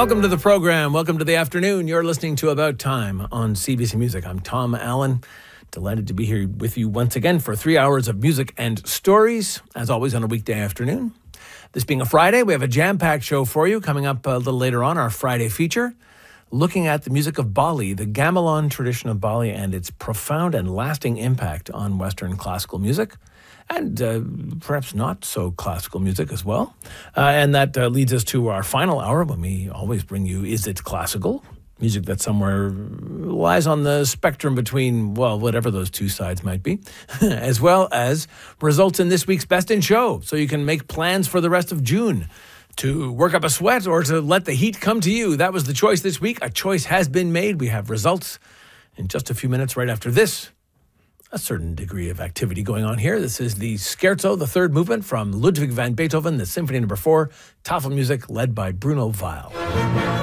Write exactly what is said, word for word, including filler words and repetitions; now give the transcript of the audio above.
Welcome to the program. Welcome to the afternoon. You're listening to About Time on C B C Music. I'm Tom Allen. Delighted to be here with you once again for three hours of music and stories, as always on a weekday afternoon. This being a Friday, we have a jam-packed show for you. Coming up a little later on, our Friday feature, looking at the music of Bali, the gamelan tradition of Bali, and its profound and lasting impact on Western classical music, and uh, perhaps not so classical music as well. Uh, and that uh, leads us to our final hour when we always bring you Is It Classical? Music that somewhere lies on the spectrum between, well, whatever those two sides might be, as well as results in this week's Best in Show, so you can make plans for the rest of June to work up a sweat or to let the heat come to you. That was the choice this week. A choice has been made. We have results in just a few minutes right after this. A certain degree of activity going on here. This is the Scherzo, the third movement from Ludwig van Beethoven, the Symphony Number Four, Tafelmusik, led by Bruno Weil.